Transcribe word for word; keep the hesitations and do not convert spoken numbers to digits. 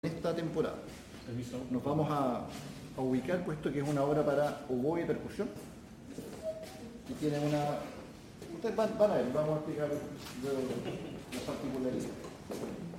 esta temporada. Nos vamos a, a ubicar, puesto que es una obra para oboe y percusión, y tiene una... Ustedes van, van a ver, vamos a explicar luego las particularidades.